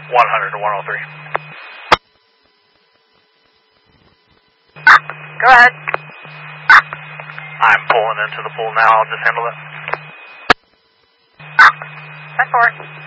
100 to 103. Go ahead. I'm pulling into the pool now. I'll just handle that. 10-4.